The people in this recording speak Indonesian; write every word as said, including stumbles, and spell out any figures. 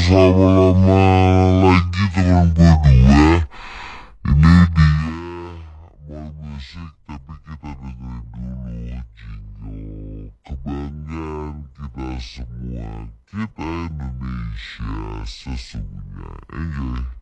bersama-sama lagi teman berdua. Ini dia mau musik tapi kita dengerin dulu jingle kebanggaan kita semua, kita Indonesia sesungguhnya. Enjoy.